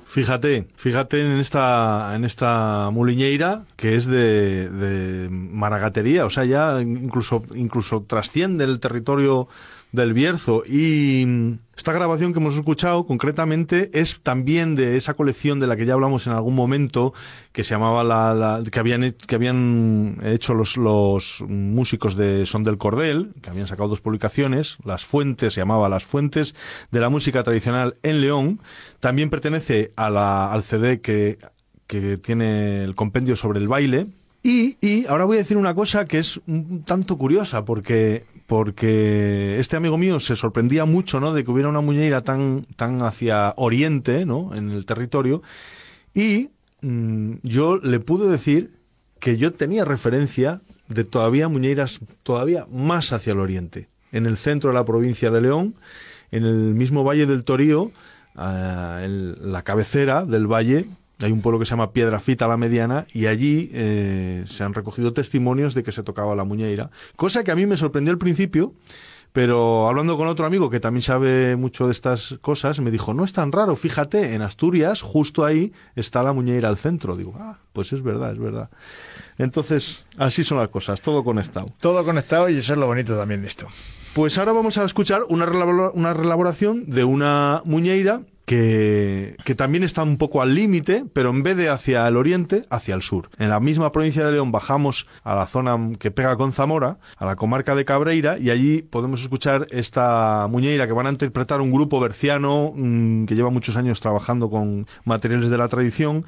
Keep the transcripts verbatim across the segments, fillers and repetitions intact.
Fíjate, fíjate en esta en esta muliñeira que es de, de maragatería, o sea, ya incluso incluso trasciende el territorio del Bierzo, y esta grabación que hemos escuchado concretamente es también de esa colección de la que ya hablamos en algún momento, que se llamaba la, la que habían que habían hecho los los músicos de Son del Cordel, que habían sacado dos publicaciones. Las Fuentes, se llamaba Las Fuentes de la música tradicional en León. También pertenece a la, al C D que que tiene el compendio sobre el baile. Y, y ahora voy a decir una cosa que es un tanto curiosa, porque porque este amigo mío se sorprendía mucho, ¿no?, de que hubiera una muñeira tan tan hacia oriente, ¿no?, en el territorio, y mmm, yo le pude decir que yo tenía referencia de todavía muñeiras todavía más hacia el oriente, en el centro de la provincia de León, en el mismo Valle del Torío, uh, en la cabecera del valle. Hay un pueblo que se llama Piedrafita la Mediana, y allí eh, se han recogido testimonios de que se tocaba la muñeira, cosa que a mí me sorprendió al principio, pero hablando con otro amigo que también sabe mucho de estas cosas, me dijo, no es tan raro, fíjate, en Asturias, justo ahí está la muñeira al centro. Digo, ah, pues es verdad, es verdad. Entonces, así son las cosas, todo conectado. Todo conectado, y eso es lo bonito también de esto. Pues ahora vamos a escuchar una, relabora- una relaboración de una muñeira Que, que también está un poco al límite, pero en vez de hacia el oriente, hacia el sur. En la misma provincia de León bajamos a la zona que pega con Zamora, a la comarca de Cabreira, y allí podemos escuchar esta muñeira que van a interpretar un grupo berciano mmm, que lleva muchos años trabajando con materiales de la tradición,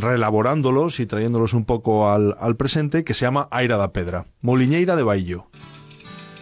reelaborándolos y trayéndolos un poco al, al presente, que se llama Aira da Pedra, Moliñeira de Baillo.